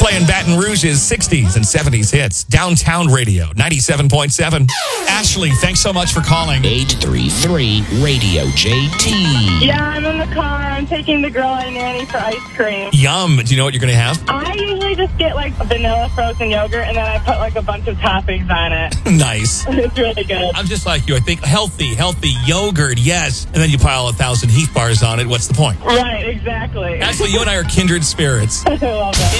Playing Baton Rouge's 60s and 70s hits. Downtown Radio, 97.7. Ashley, thanks so much for calling. 833-RADIO-JT. Yeah, I'm in the car. I'm taking the girl I nanny for ice cream. Yum. Do you know what you're going to have? I usually just get like vanilla frozen yogurt and then I put like a bunch of toppings on it. Nice. It's really good. I'm just like you. I think healthy yogurt, yes. And then you pile 1,000 Heath bars on it. What's the point? Right, exactly. Ashley, you and I are kindred spirits. I love it.